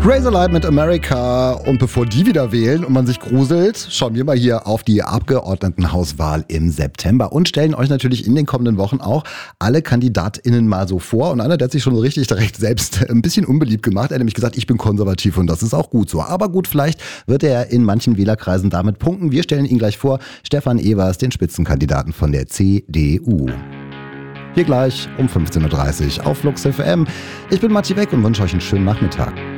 Razorlight mit America. Und bevor die wieder wählen und man sich gruselt, schauen wir mal hier auf die Abgeordnetenhauswahl im September und stellen euch natürlich in den kommenden Wochen auch alle KandidatInnen mal so vor. Und einer, der hat sich schon so richtig direkt selbst ein bisschen unbeliebt gemacht. Er hat nämlich gesagt, ich bin konservativ und das ist auch gut so. Aber gut, vielleicht wird er in manchen Wählerkreisen damit punkten. Wir stellen ihn gleich vor. Stefan Evers, den Spitzenkandidaten von der CDU. Hier gleich um 15.30 Uhr auf Flux FM. Ich bin Matti Beck und wünsche euch einen schönen Nachmittag.